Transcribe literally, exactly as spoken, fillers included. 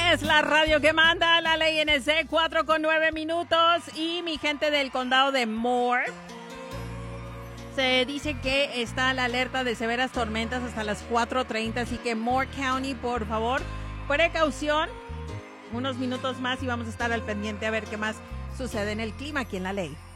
es la radio que manda, la ley N C, cuatro con nueve minutos. Y mi gente del condado de Moore, se dice que está la alerta de severas tormentas hasta las cuatro treinta, así que Moore County, por favor, precaución. Unos minutos más y vamos a estar al pendiente a ver qué más sucede en el clima aquí en la ley.